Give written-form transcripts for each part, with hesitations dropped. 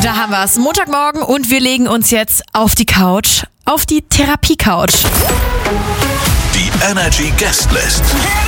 Da haben wir es. Montagmorgen und wir legen uns jetzt auf die Couch, auf die Therapie-Couch. Die Energy Guestlist.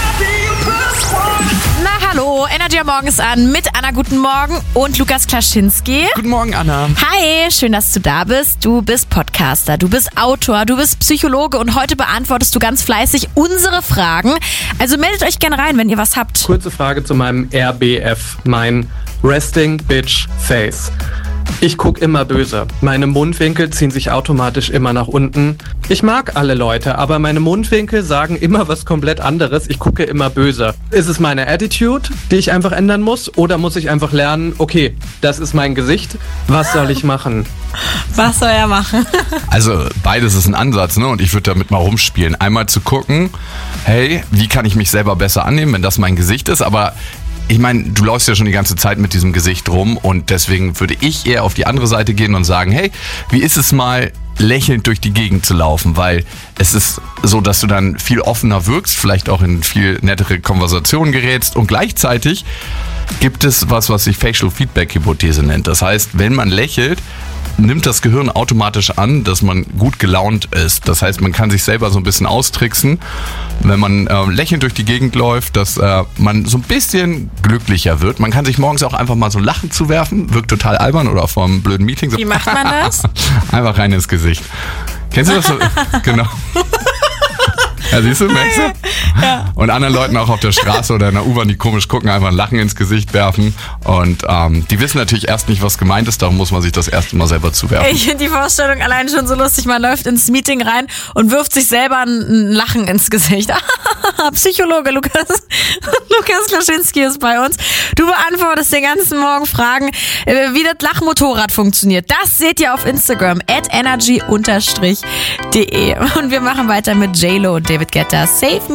Na hallo, Energy am Morgen ist an mit Anna, guten Morgen, und Lukas Klaschinski. Guten Morgen, Anna. Hi, schön, dass du da bist. Du bist Podcaster, du bist Autor, du bist Psychologe und heute beantwortest du ganz fleißig unsere Fragen. Also meldet euch gerne rein, wenn ihr was habt. Kurze Frage zu meinem RBF, mein Resting Bitch Face. Ich gucke immer böse. Meine Mundwinkel ziehen sich automatisch immer nach unten. Ich mag alle Leute, aber meine Mundwinkel sagen immer was komplett anderes. Ich gucke immer böse. Ist es meine Attitude, die ich einfach ändern muss? Oder muss ich einfach lernen, okay, das ist mein Gesicht, was soll ich machen? Was soll er machen? Also beides ist ein Ansatz, ne? Und ich würde damit mal rumspielen. Einmal zu gucken, hey, wie kann ich mich selber besser annehmen, wenn das mein Gesicht ist? Aber ich meine, du läufst ja schon die ganze Zeit mit diesem Gesicht rum und deswegen würde ich eher auf die andere Seite gehen und sagen, hey, wie ist es mal, lächelnd durch die Gegend zu laufen? Weil es ist so, dass du dann viel offener wirkst, vielleicht auch in viel nettere Konversationen gerätst und gleichzeitig gibt es was sich Facial Feedback Hypothese nennt. Das heißt, wenn man lächelt, nimmt das Gehirn automatisch an, dass man gut gelaunt ist. Das heißt, man kann sich selber so ein bisschen austricksen, wenn man lächelnd durch die Gegend läuft, dass man so ein bisschen glücklicher wird. Man kann sich morgens auch einfach mal so ein Lachen zuwerfen, wirkt total albern oder vor einem blöden Meeting. So Wie macht man das? Einfach rein ins Gesicht. Kennst du das so? Genau. Ja, siehst du, merkst du? Ja. Und anderen Leuten auch auf der Straße oder in der U-Bahn, die komisch gucken, einfach ein Lachen ins Gesicht werfen. Und die wissen natürlich erst nicht, was gemeint ist, darum muss man sich das erste Mal selber zuwerfen. Ich finde die Vorstellung allein schon so lustig. Man läuft ins Meeting rein und wirft sich selber ein Lachen ins Gesicht. Psychologe Lukas Klaschinski ist bei uns. Du beantwortest den ganzen Morgen Fragen, wie das Lachmotorrad funktioniert. Das seht ihr auf Instagram @energy_de. Und wir machen weiter mit J-Lo und David Guetta. Save Me.